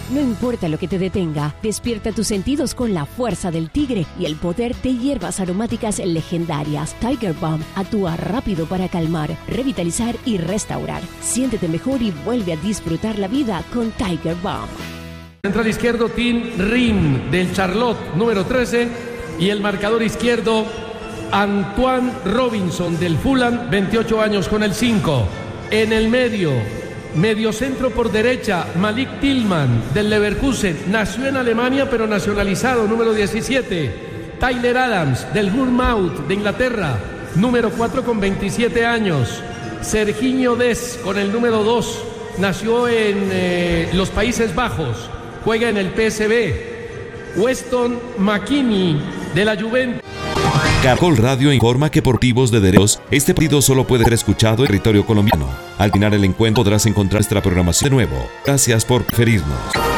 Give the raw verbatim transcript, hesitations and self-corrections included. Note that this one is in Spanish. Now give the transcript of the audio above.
No importa lo que te detenga, despierta tus sentidos con la fuerza del tigre y el poder de hierbas aromáticas legendarias. Tiger Balm actúa rápido para calmar, revitalizar y restaurar. Siéntete mejor y vuelve a disfrutar la vida con Tiger Balm. Central izquierdo, Tim Rim del Charlotte, número trece. Y el marcador izquierdo, Antoine Robinson del Fulham, veintiocho años, con el cinco. En el medio, mediocentro por derecha, Malik Tillman del Leverkusen. Nació en Alemania pero nacionalizado, número diecisiete. Tyler Adams del Bournemouth de Inglaterra, número cuatro, con veintisiete años. Serginho Dest con el número dos. Nació en eh, los Países Bajos. Juega en el P S V. Weston McKennie de la Juventus. Caracol Radio informa que por motivos de derechos, este partido solo puede ser escuchado en territorio colombiano. Al final el encuentro podrás encontrar nuestra programación de nuevo. Gracias por preferirnos.